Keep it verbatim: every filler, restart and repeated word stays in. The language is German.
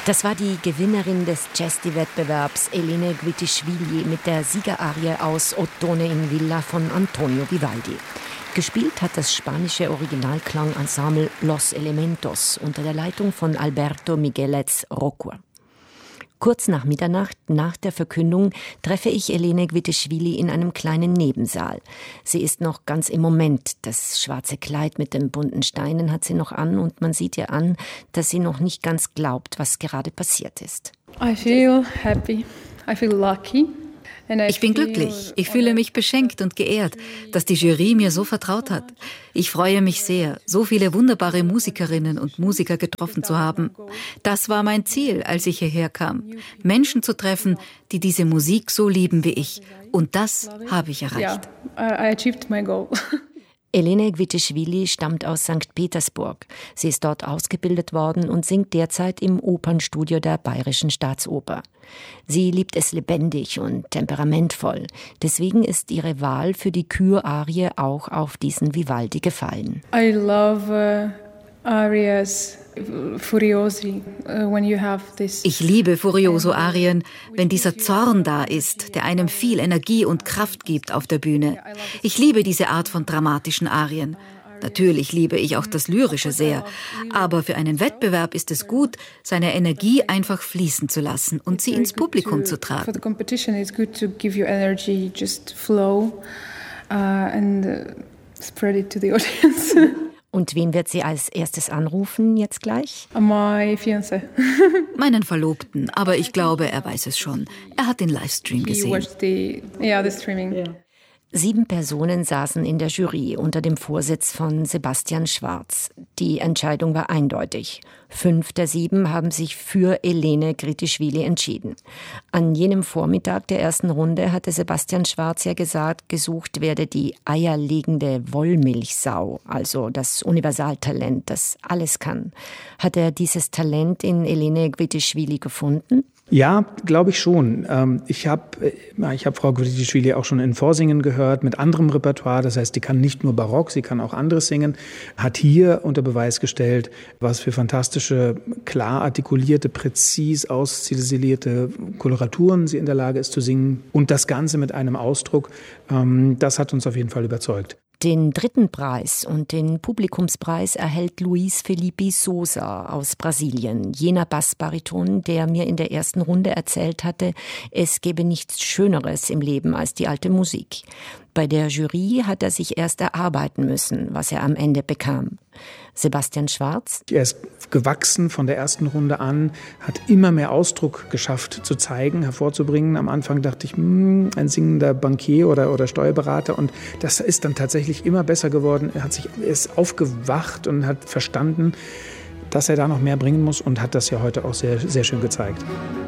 Das war die Gewinnerin des Cesti-Wettbewerbs Elene Gwitishvili mit der Siegerarie aus Ottone in Villa von Antonio Vivaldi. Gespielt hat das spanische Originalklangensemble Los Elementos unter der Leitung von Alberto Miguelez Rocua. Kurz nach Mitternacht, nach der Verkündung, treffe ich Elene Gwitishvili in einem kleinen Nebensaal. Sie ist noch ganz im Moment. Das schwarze Kleid mit den bunten Steinen hat sie noch an und man sieht ihr an, dass sie noch nicht ganz glaubt, was gerade passiert ist. I feel happy. I feel lucky. Ich bin glücklich. Ich fühle mich beschenkt und geehrt, dass die Jury mir so vertraut hat. Ich freue mich sehr, so viele wunderbare Musikerinnen und Musiker getroffen zu haben. Das war mein Ziel, als ich hierher kam. Menschen zu treffen, die diese Musik so lieben wie ich. Und das habe ich erreicht. Yeah, I achieved my goal. Elene Gwitishvili stammt aus Sankt Petersburg. Sie ist dort ausgebildet worden und singt derzeit im Opernstudio der Bayerischen Staatsoper. Sie liebt es lebendig und temperamentvoll. Deswegen ist ihre Wahl für die Kür-Arie auch auf diesen Vivaldi gefallen. I love uh, arias. Furiosi, when you have this. Ich liebe Furioso-Arien, wenn dieser Zorn da ist, der einem viel Energie und Kraft gibt auf der Bühne. Ich liebe diese Art von dramatischen Arien. Natürlich liebe ich auch das Lyrische sehr, aber für einen Wettbewerb ist es gut, seine Energie einfach fließen zu lassen und sie ins Publikum zu tragen. For the competition it's good to give your energy just flow uh, and spread it to the audience. Und wen wird sie als erstes anrufen jetzt gleich? My fiancé. Meinen Verlobten, aber ich glaube, er weiß es schon. Er hat den Livestream gesehen. He watched the, yeah, the streaming. Yeah. Sieben Personen saßen in der Jury unter dem Vorsitz von Sebastian Schwarz. Die Entscheidung war eindeutig. Fünf der sieben haben sich für Elene Gwitishvili entschieden. An jenem Vormittag der ersten Runde hatte Sebastian Schwarz ja gesagt, gesucht werde die eierlegende Wollmilchsau, also das Universaltalent, das alles kann. Hat er dieses Talent in Elene Gwitishvili gefunden? Ja, glaube ich schon. Ich habe ich hab Frau Gwitishvili auch schon in Vorsingen gehört, mit anderem Repertoire. Das heißt, die kann nicht nur Barock, sie kann auch anderes singen. Hat hier unter Beweis gestellt, was für fantastische, klar artikulierte, präzis ausziselierte Koloraturen sie in der Lage ist zu singen. Und das Ganze mit einem Ausdruck, das hat uns auf jeden Fall überzeugt. Den dritten Preis und den Publikumspreis erhält Luiz Felipe Sousa aus Brasilien, jener Bassbariton, der mir in der ersten Runde erzählt hatte, es gäbe nichts Schöneres im Leben als die alte Musik. Bei der Jury hat er sich erst erarbeiten müssen, was er am Ende bekam. Sebastian Schwarz? Er ist gewachsen von der ersten Runde an, hat immer mehr Ausdruck geschafft zu zeigen, hervorzubringen. Am Anfang dachte ich, hm, ein singender Bankier oder, oder Steuerberater. Und das ist dann tatsächlich immer besser geworden. Er hat sich, er ist aufgewacht und hat verstanden, dass er da noch mehr bringen muss und hat das ja heute auch sehr, sehr schön gezeigt.